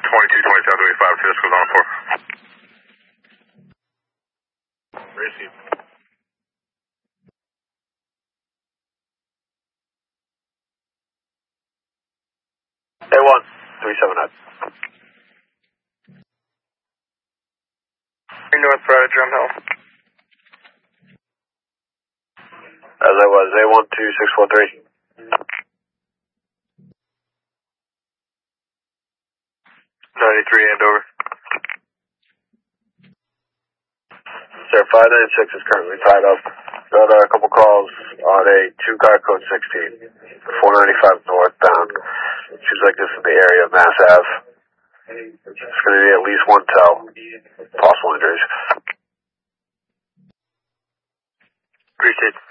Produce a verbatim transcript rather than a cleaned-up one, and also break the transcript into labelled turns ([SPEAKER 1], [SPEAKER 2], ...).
[SPEAKER 1] twenty-two, twenty-seven, twenty-five, Cisco on four. Receive. A one, three seven nine. North Pride, Drum Hill. As I was, A one two six four three. ninety-three, Andover. Sir, five nine six is currently tied up. Got a couple calls on a two-car code sixteen, four ninety-five northbound. Seems like this is the area of Mass Ave. It's going to be at least one tow. Possible injuries. Appreciate it.